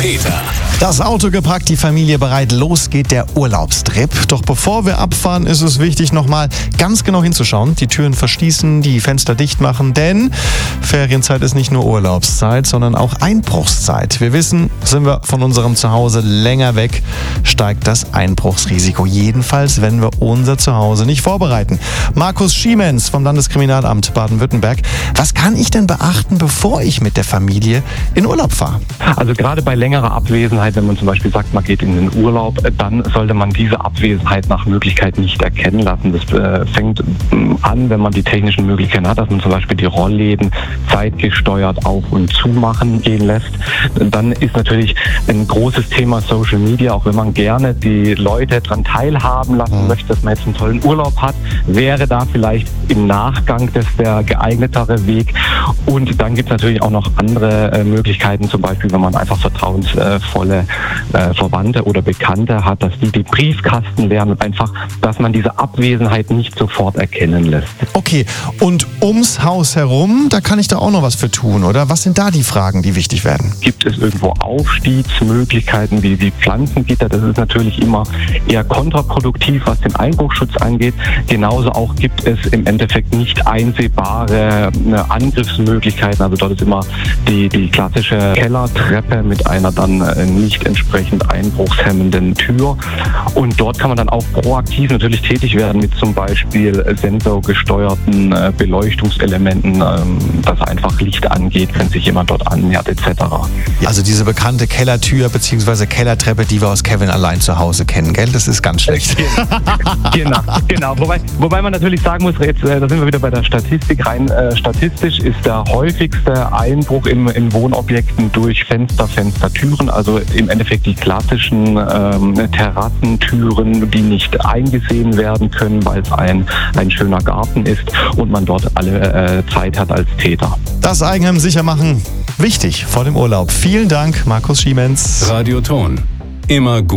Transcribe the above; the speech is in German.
Peter. Das Auto gepackt, die Familie bereit, los geht der Urlaubstrip. Doch bevor wir abfahren, ist es wichtig, nochmal ganz genau hinzuschauen. Die Türen verschließen, die Fenster dicht machen, denn Ferienzeit ist nicht nur Urlaubszeit, sondern auch Einbruchszeit. Wir wissen, sind wir von unserem Zuhause länger weg, steigt das Einbruchsrisiko. Jedenfalls, wenn wir unser Zuhause nicht vorbereiten. Markus Schiemens vom Landeskriminalamt Baden-Württemberg. Was kann ich denn beachten, bevor ich mit der Familie in Urlaub fahre? Also gerade bei längerer Abwesenheit, wenn man zum Beispiel sagt, man geht in den Urlaub, dann sollte man diese Abwesenheit nach Möglichkeit nicht erkennen lassen. Das fängt an, wenn man die technischen Möglichkeiten hat, dass man zum Beispiel die Rollläden zeitgesteuert auf- und zumachen gehen lässt. Dann ist natürlich ein großes Thema Social Media, auch wenn man gerne die Leute daran teilhaben lassen möchte, dass man jetzt einen tollen Urlaub hat, wäre da vielleicht im Nachgang das der geeignetere Weg. Und dann gibt es natürlich auch noch andere Möglichkeiten, zum Beispiel, wenn man einfach vertrauensvolle Verwandte oder Bekannte hat, dass die Briefkasten leeren und einfach, dass man diese Abwesenheit nicht sofort erkennen lässt. Okay, und ums Haus herum, da kann ich da auch noch was für tun, oder? Was sind da die Fragen, die wichtig werden? Gibt es irgendwo Aufstiegsmöglichkeiten wie Pflanzengitter? Das ist natürlich immer eher kontraproduktiv, was den Einbruchschutz angeht. Genauso auch gibt es im Endeffekt nicht einsehbare Angriffsmöglichkeiten. Also dort ist immer die klassische Kellertreppe mit einer dann nicht entsprechend einbruchshemmenden Tür. Und dort kann man dann auch proaktiv natürlich tätig werden mit zum Beispiel sensorgesteuerten Beleuchtungselementen, dass einfach Licht angeht, wenn sich jemand dort annähert etc. Also diese bekannte Kellertür bzw. Kellertreppe, die wir aus Kevin allein zu Hause kennen, gell? Das ist ganz schlecht. Genau. Wobei man natürlich sagen muss, jetzt, da sind wir wieder bei der Statistik, rein statistisch ist der häufigste Einbruch in Wohnobjekten durch Fenstertüren, also im Endeffekt die klassischen Terrassentüren, die nicht eingesehen werden können, weil es ein schöner Garten ist und man dort alle Zeit hat als Täter. Das Eigenheim sicher machen, wichtig vor dem Urlaub. Vielen Dank, Markus Schiemens. Radioton. Immer gut.